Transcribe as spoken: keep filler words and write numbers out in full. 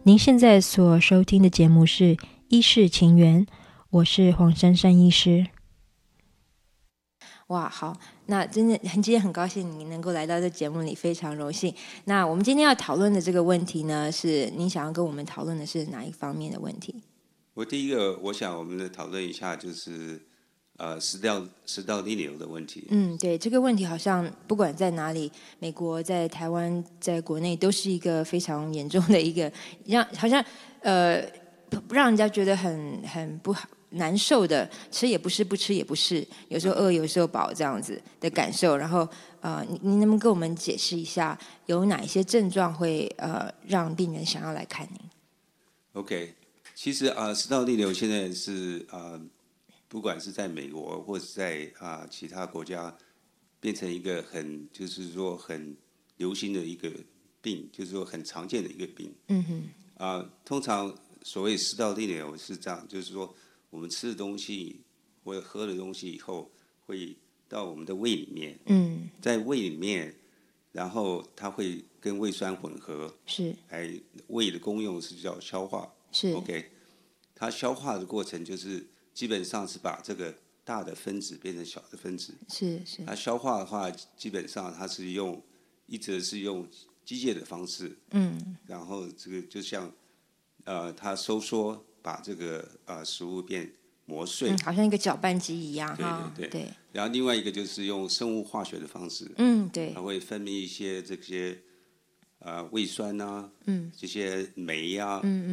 您现在所收听的节目是《医事情缘》，我是黄珊珊医师。哇，好，那真的很今天很高兴您能够来到这节目里，非常荣幸。那我们今天要讨论的这个问题呢，是您想要跟我们讨论的是哪一方面的问题？ 我第一个，我想我们来讨论一下，就是呃食道食道逆流的问题。 嗯，对，这个问题好像不管在哪里，美国、在台湾、在国内，都是一个非常严重的一个，让好像呃让人家觉得很很不好。难受的，吃也不是，不吃也不是，有时候饿，有时候饱，这样子的感受。然后，呃，您能不能跟我们解释一下，有哪一些症状会呃让病人想要来看您 ？OK， 其实啊、呃，食道逆流现在是啊、呃，不管是在美国或者在啊、呃、其他国家，变成一个很就是说很流行的一个病，就是说很常见的一个病。 嗯哼。 啊、呃，通常所谓食道逆流是这样，就是说。我们吃的东西或者喝的东西以后，会到我们的胃里面。 嗯， 在胃里面，然后它会跟胃酸混合。 是。 哎，胃的功用是叫消化。 是。 OK， 它消化的过程就是基本上是把这个大的分子变成小的分子。 是是。 它消化的话，基本上它是用一直是用机械的方式。 嗯。 然后这个就像呃，它收缩。把这个呃食物变磨碎、 嗯，好像一个搅拌机一样哈。 对对对。 对。 然后另外一个就是用生物化学的方式。 嗯，对。 它会分泌一些这些呃胃酸啊， 嗯， 这些酶啊， 嗯嗯，